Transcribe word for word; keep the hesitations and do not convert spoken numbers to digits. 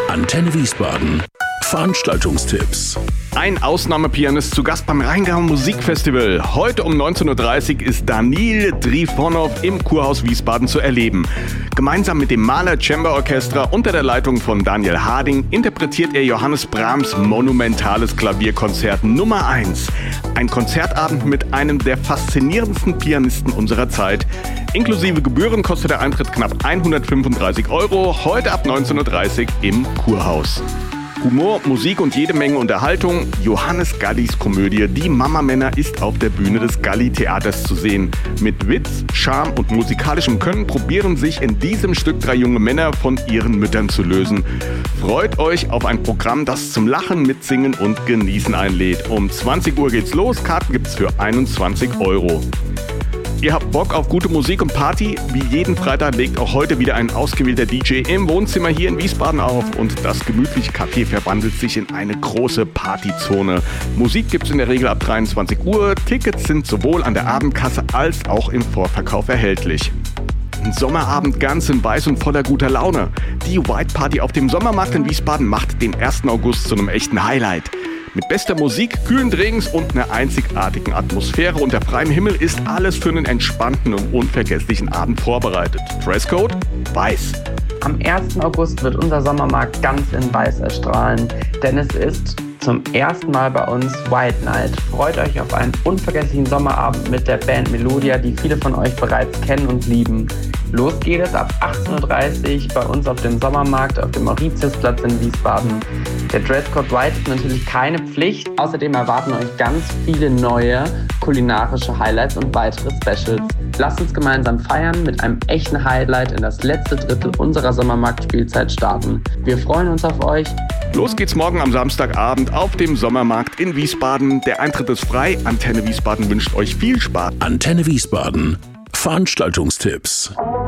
Antenne Wiesbaden. Veranstaltungstipps. Ein Ausnahmepianist zu Gast beim Rheingau Musikfestival. Heute um neunzehn Uhr dreißig ist Danil Trifonov im Kurhaus Wiesbaden zu erleben. Gemeinsam mit dem Mahler Chamber Orchestra unter der Leitung von Daniel Harding interpretiert er Johannes Brahms monumentales Klavierkonzert Nummer eins. Ein Konzertabend mit einem der faszinierendsten Pianisten unserer Zeit. Inklusive Gebühren kostet der Eintritt knapp hundertfünfunddreißig Euro. Heute ab neunzehn Uhr dreißig im Kurhaus. Humor, Musik und jede Menge Unterhaltung. Johannes Gallis Komödie Die Mama-Männer ist auf der Bühne des Galli-Theaters zu sehen. Mit Witz, Charme und musikalischem Können probieren sich in diesem Stück drei junge Männer von ihren Müttern zu lösen. Freut euch auf ein Programm, das zum Lachen, Mitsingen und Genießen einlädt. Um zwanzig Uhr geht's los, Karten gibt's für einundzwanzig Euro. Ihr habt Bock auf gute Musik und Party? Wie jeden Freitag legt auch heute wieder ein ausgewählter D J im Wohnzimmer hier in Wiesbaden auf und das gemütliche Café verwandelt sich in eine große Partyzone. Musik gibt's in der Regel ab dreiundzwanzig Uhr. Tickets sind sowohl an der Abendkasse als auch im Vorverkauf erhältlich. Ein Sommerabend ganz in Weiß und voller guter Laune. Die White Party auf dem Sommermarkt in Wiesbaden macht den ersten August zu einem echten Highlight. Mit bester Musik, kühlen Drinks und einer einzigartigen Atmosphäre unter freiem Himmel ist alles für einen entspannten und unvergesslichen Abend vorbereitet. Dresscode? Weiß. Am ersten August wird unser Sommermarkt ganz in Weiß erstrahlen, denn es ist zum ersten Mal bei uns White Night. Freut euch auf einen unvergesslichen Sommerabend mit der Band Melodia, die viele von euch bereits kennen und lieben. Los geht es ab achtzehn Uhr dreißig bei uns auf dem Sommermarkt auf dem Mauritiusplatz in Wiesbaden. Der Dresscode White ist natürlich keine Pflicht. Außerdem erwarten euch ganz viele neue kulinarische Highlights und weitere Specials. Lasst uns gemeinsam feiern, mit einem echten Highlight in das letzte Drittel unserer Sommermarktspielzeit starten. Wir freuen uns auf euch. Los geht's morgen am Samstagabend auf dem Sommermarkt in Wiesbaden. Der Eintritt ist frei. Antenne Wiesbaden wünscht euch viel Spaß. Antenne Wiesbaden. Veranstaltungstipps.